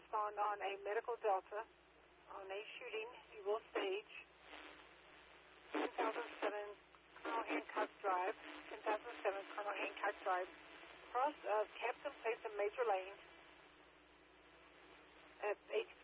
respond on a medical delta on a shooting. You will stage 10,007 Colonel Hancock Drive, 10,007 Colonel Hancock Drive, cross of Captain Place and Major Lane at 18